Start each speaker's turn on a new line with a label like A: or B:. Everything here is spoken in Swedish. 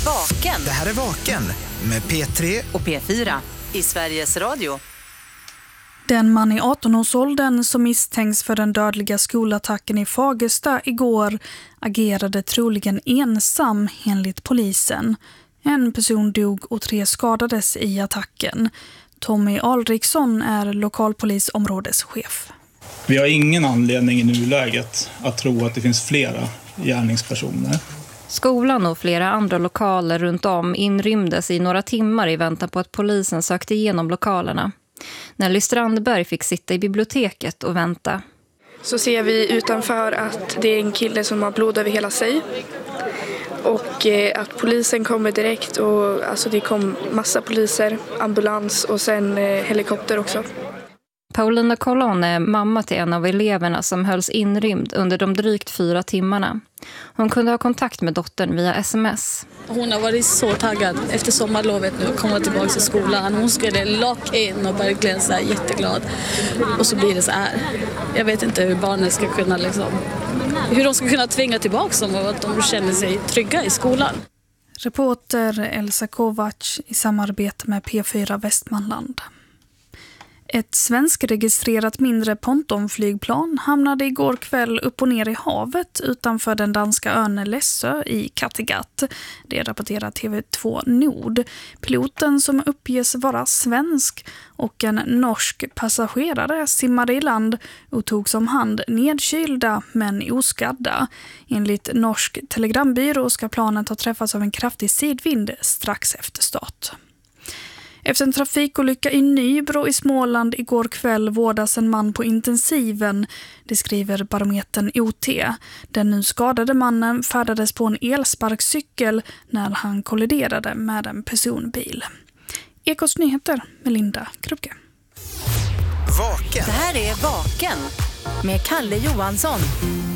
A: Vaken.
B: Det här är Vaken med P3
A: och P4 i Sveriges Radio.
C: Den man i 18-årsåldern som misstänks för den dödliga skolattacken i Fagersta igår agerade troligen ensam enligt polisen. En person dog och 3 skadades i attacken. Tommy Alriksson är lokalpolisområdeschef.
D: Vi har ingen anledning i nuläget att tro att det finns flera gärningspersoner.
E: Skolan och flera andra lokaler runt om inrymdes i några timmar i väntan på att polisen sökte igenom lokalerna. När Strandberg fick sitta i biblioteket och vänta.
F: Så ser vi utanför att det är en kille som har blod över hela sig. Och att polisen kommer direkt och alltså det kom massa poliser, ambulans och sen helikopter också.
E: Paulina Colon är mamma till en av eleverna som hölls inrymd under de drygt 4 timmarna. Hon kunde ha kontakt med dottern via sms.
G: Hon har varit så taggad efter sommarlovet nu att komma tillbaka till skolan. Hon skulle lock in och verkligen så här jätteglad. Och så blir det så här. Jag vet inte hur barnen ska kunna hur de ska kunna tvinga tillbaka dem och att de känner sig trygga i skolan.
C: Reporter Elsa Kovac i samarbete med P4 Västmanland. Ett svenskregistrerat mindre pontonflygplan hamnade igår kväll upp och ner i havet utanför den danska ön Lässö i Kattegatt. Det rapporterar TV2 Nord. Piloten som uppges vara svensk och en norsk passagerare simmade i land och togs om hand nedkylda men oskadda. Enligt norsk telegrambyrå ska planet ha träffats av en kraftig sidvind strax efter start. Efter en trafikolycka i Nybro i Småland igår kväll vårdas en man på intensiven, det skriver barometern OT. Den nu skadade mannen färdades på en elsparkcykel när han kolliderade med en personbil. Ekots nyheter med Linda Krupke.
B: Vaken.
A: Det här är Vaken med Kalle Johansson.